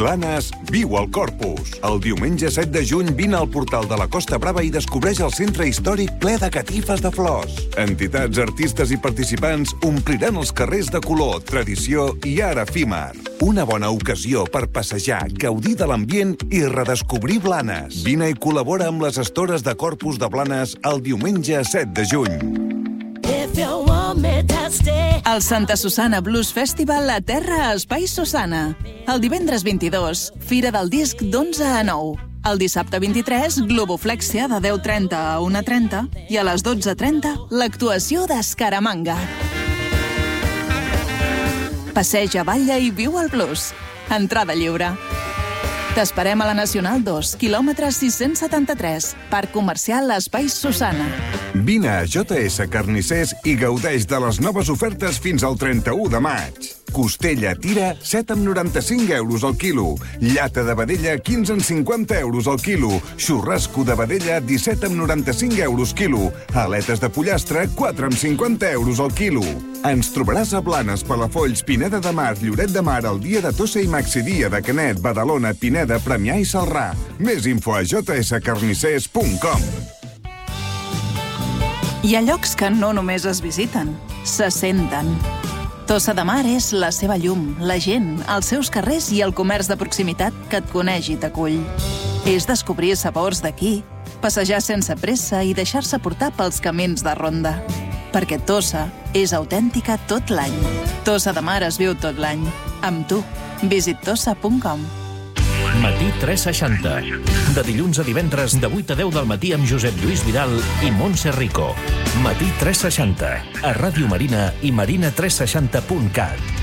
Blanes viu al Corpus. El diumenge 7 de juny vine al portal de la Costa Brava i descobreix el centre històric ple de catifes de flors. Entitats, artistes i participants ompliran els carrers de color, tradició i art efímer. Una bona ocasió per passejar, gaudir de l'ambient i redescobrir Blanes. Vine i col·labora amb les estores de Corpus de Blanes el diumenge 7 de juny. El Santa Susana Blues Festival a Terra a Espai Susana. El divendres 22, Fira del Disc d'11 a 9. El dissabte 23, Globoflexia de 10:30 a 1:30 i a les 12:30, l'actuació d'Escaramanga. Passeja, balla i viu el blues. Entrada lliure. T'esperem a la Nacional 2, quilòmetre 673, Parc Comercial Espai Susana. Vine a JS Carnissers i gaudeix de les noves ofertes fins al 31 de maig. Costella tira, 7,95 € al quilo. Llata de vedella, 15,50 € al quilo. Xurrasco de vedella, 17,95 € quilo. Aletes de pollastre, 4,50 € al quilo. Ens trobaràs a Blanes, Palafolls, Pineda de Mar, Lloret de Mar, el dia de Tossa i Maxidia, de Canet, Badalona, Pineda, Premià i Celrà. Més info a jscarnissers.com. Hi ha llocs que no només es visiten, se senten. Tossa de Mar és la seva llum, la gent, els seus carrers i el comerç de proximitat que et coneix i t'acull. És descobrir sabors d'aquí, passejar sense pressa i deixar-se portar pels camins de ronda. Perquè Tossa és autèntica tot l'any. Tossa de Mar es viu tot l'any. Amb tu. Visittossa.com. Matí 360. De dilluns a divendres de 8 a 10 del matí amb Josep Lluís Vidal i Montse Rico. Matí 360. A Ràdio Marina i marina360.cat.